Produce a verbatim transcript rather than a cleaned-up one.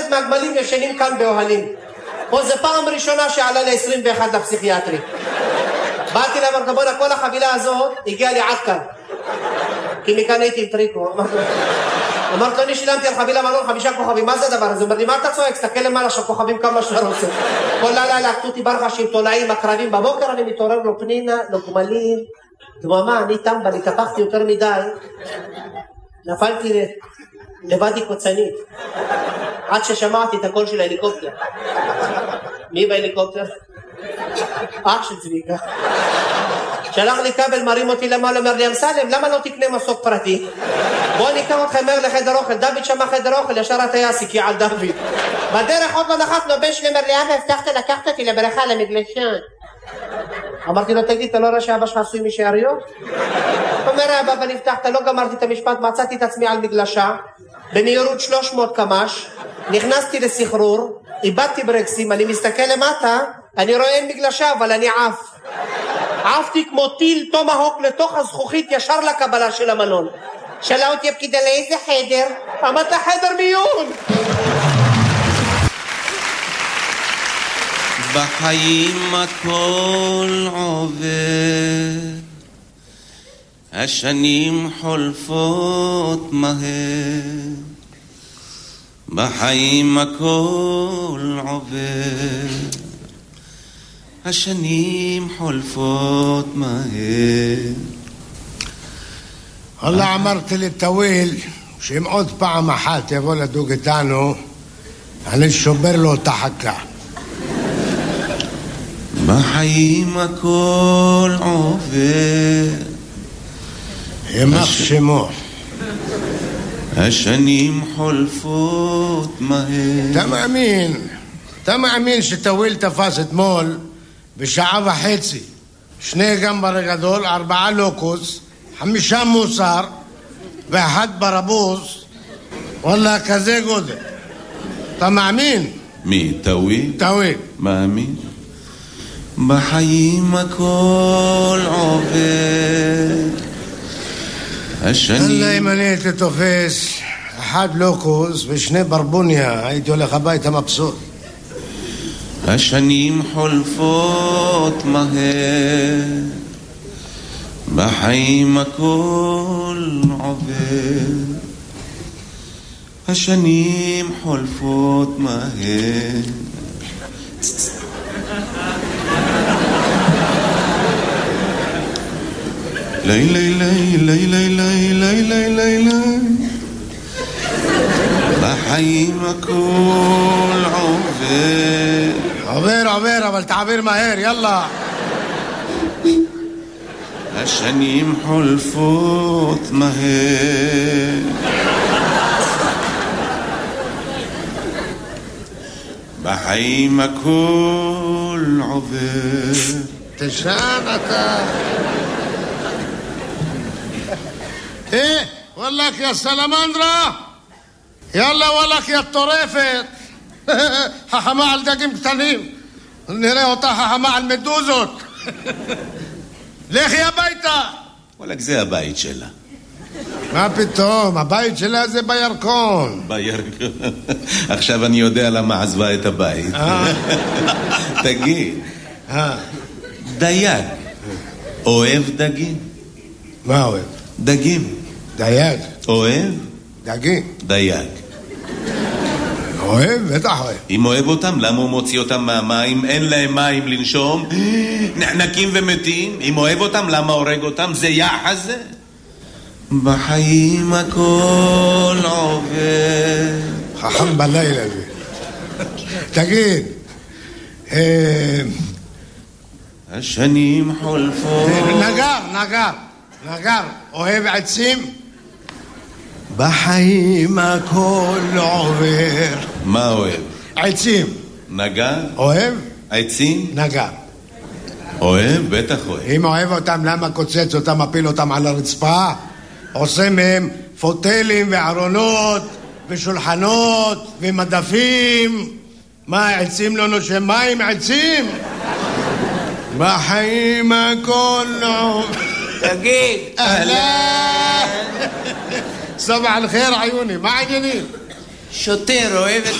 מהגמלים ישנים כאן באוהלים. פה זה פעם ראשונה שעלה ל-עשרים ואחת לפסיכיאטרי. באתי להם, אמרתי, בונה, כל החבילה הזאת הגיעה לי עד כאן. כי מכאן הייתי עם טריקו. אמרת לו, אני שילמתי על חבילה מלון חמישה כוכבים, מה זה הדבר הזה? הוא אומר לי, מה אתה צועק? תסתכל למעלה שהכוכבים כמה שאתה רוצה. כל לילה לקחו אותי ברחשים, תולעים, הקרבים, בבוקר אני מתעורר לו פנינה, לו גמלים, דממה, אני טמבל, התהפכתי יותר מדי, נפלתי לבדי קוצנית, עד ששמעתי את הקול של ההליקופטר. מי בהליקופטר? אח של צביקה. שלח לי כבל, מרים אותי למעלה, אומר לי, אמסלם, למה לא תקנה מסוק פרטי? בוא ניקח אותך מהר לחדר אוכל. דוד שמע חדר אוכל, ישר הטייס הקיע על דוד. בדרך עוד לא נחתנו, בן שלי אומר לי, אבא, הבטחת לקחת אותי לבריכה למגלשן. אמרתי לו, תגיד, אתה לא רואה שאבא שלך עשוי משאריות? אומר, אבא, אבל הבטחת, לא גמרתי את המשפט, מצאתי את עצמי על מגלשה, במהירות שלוש מאות קמ"ש, נכנסתי לסחרור, איבדתי ברקסים, אני מסתכל למטה, אני רואה אין מגלשה, אבל אני עף. עפתי כמו טיל טומהוק לתוך הזכוכית ישר לקבלה של המלון. שאלה אותי הפקידה, לאיזה חדר? אמרת חדר מיון. בחיים הכל עובר, השנים חולפות מהר. בחיים הכל עובר, השנים חולפות מהר. والله אמרתי לטוויל שאם עוד פעם אחת יבוא לדוג איתנו אני שובר לו את החכה. בחיים הכל עובר, ימח שמו, השנים חולפות מהר. אתה מאמין אתה מאמין שטוויל תפס אתמול בשעה וחצי שני גמבר גדול, ארבעה לוקוס, חמישה מוסר ואחד ברבוס, וואלה כזה גודל. אתה מאמין? מי? טוויל? טוויל. מאמין. בחיים הכל עובר, השנים... אללה, אם אני הייתי תופס אחד לוקוס ושני ברבוניה הייתי הולך הביתה מבסוט. השנים חולפות מהר, בחיים הכל עובר, השנים חולפות מהר. לי לי לי לי לי לי לי לי לי לי בחיים הכל עובר. עובר עובר אבל תעביר מהר, יאללה. השנים חולפות מהר, בחיים הכל עובר. תשען אתה. ايه والله يا سلامندرا يلا والله يا الطرافت חכמה על דגים קטנים, נראה אותה חכמה על מדוזות. לכי הביתה. וואלק, זה הבית שלה. מה פתאום, הבית שלה זה בירקון. בירקון. עכשיו אני יודע למה עזבה את הבית. תגיד, דייג אוהב דגים? מה אוהב? דגים. דייג. אוהב? דגים. דייג. אוהב? בטח אוהב. אם אוהב אותם, למה הוא מוציא אותם מהמים? אין להם מים לנשום, נחנקים ומתים. אם אוהב אותם, למה הורג אותם? זה יחס זה. בחיים הכל עובר. חכם בלילה זה. תגיד, השנים חולפות. נגר, נגר, נגר, אוהב עצים? בחיים הכל עובר. מה אוהב? עצים. נגר? אוהב? עצים? נגר. אוהב? בטח אוהב. אם אוהב אותם, למה קוצץ אותם, מפיל אותם על הרצפה? עושה מהם פוטלים וארונות ושולחנות ומדפים. מה, עצים לא נושם מים? עצים? בחיים הכל עובר. תגיד, אהלן. סבח אל חיר עיוני, מה העניינים? שוטר אוהב את